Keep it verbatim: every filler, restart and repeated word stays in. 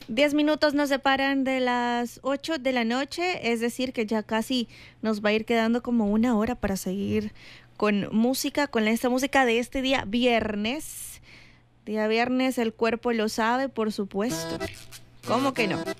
Diez minutos nos separan de las ocho de la noche, es decir, que ya casi nos va a ir quedando como una hora para seguir con música, con esta música de este día viernes. Día viernes, el cuerpo lo sabe, por supuesto. ¿Cómo que no?